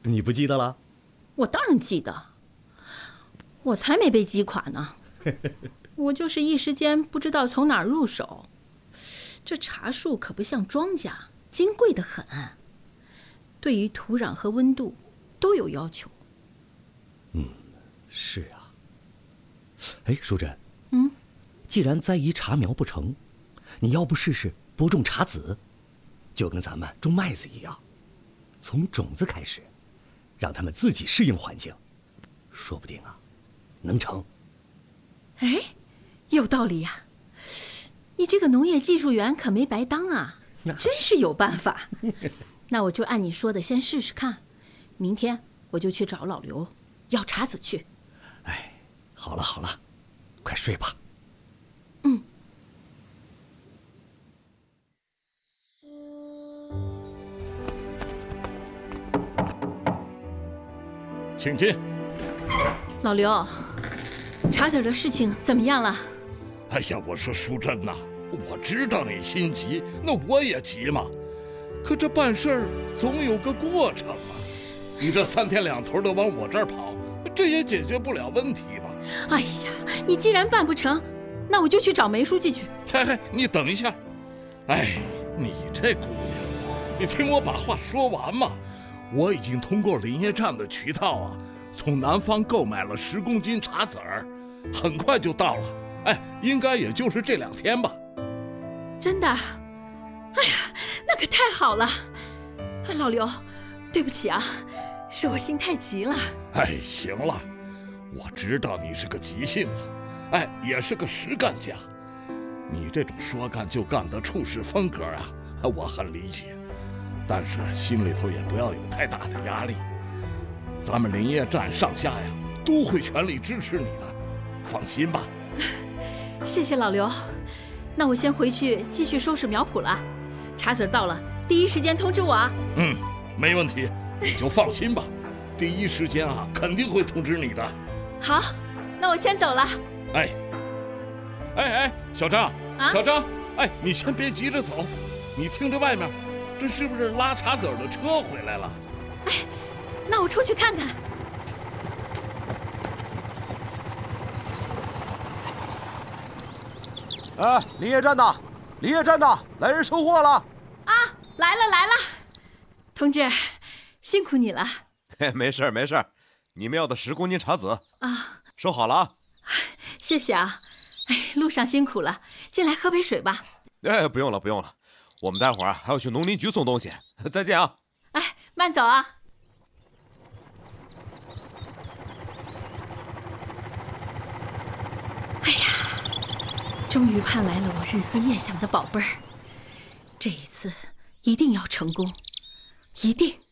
你不记得了？ 我当然记得，我才没被击垮呢。我就是一时间不知道从哪儿入手。这茶树可不像庄稼，金贵得很，对于土壤和温度都有要求。 是啊。哎，淑珍，既然栽移茶苗不成，你要不试试播种茶籽，就跟咱们种麦子一样，从种子开始，让它们自己适应环境，说不定啊，能成。 哎，有道理呀！你这个农业技术员可没白当啊，真是有办法。那我就按你说的先试试看，明天我就去找老刘要茶籽去。 哎，好了好了，快睡吧。 请进。 老刘，茶籽的事情怎么样了？ 哎呀，我说淑珍呐，我知道你心急，那我也急嘛。可这办事儿总有个过程啊，你这3天2头的往我这儿跑，这也解决不了问题吧？ 哎呀，你既然办不成，那我就去找梅书记去。 嘿，你等一下。哎，你这姑娘，你听我把话说完嘛。我已经通过林业站的渠道啊，从南方购买了10公斤茶籽儿，很快就到了。哎，应该也就是这2天吧。 真的？哎呀，那可太好了！老刘，对不起啊，是我心太急了。 哎，行了，我知道你是个急性子，哎，也是个实干家。你这种说干就干的处事风格啊，我很理解。但是心里头也不要有太大的压力，咱们林业站上下呀都会全力支持你的，放心吧。 谢谢老刘，那我先回去继续收拾苗圃了。茶籽到了，第一时间通知我啊。 没问题，你就放心吧，第一时间啊肯定会通知你的。 好，那我先走了。 哎，小张， 啊， 小张，哎，你先别急着走，你听着外面。这是不是拉茶籽的车回来了？ 哎，那我出去看看。 哎，林业站的，林业站的，来人收货了！ 啊，来了！同志，辛苦你了。 没事没事，你们要的10公斤茶籽啊， 收好了啊。 谢谢啊。哎，路上辛苦了，进来喝杯水吧。 哎，不用了。我们待会儿还要去农林局送东西，再见啊！ 哎，慢走啊！哎呀，终于盼来了我日思夜想的宝贝儿，这一次一定要成功，一定！